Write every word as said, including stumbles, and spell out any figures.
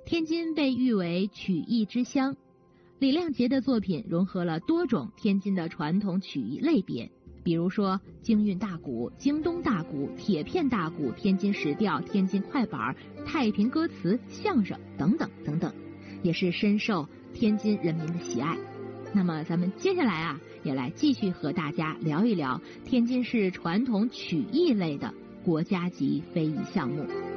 天津被誉为曲艺之乡，李亮杰的作品融合了多种天津的传统曲艺类别，比如说京韵大鼓、京东大鼓、铁片大鼓、天津石调、天津快板、太平歌词、相声等等等等，也是深受天津人民的喜爱。那么咱们接下来啊，也来继续和大家聊一聊天津市传统曲艺类的国家级非遗项目。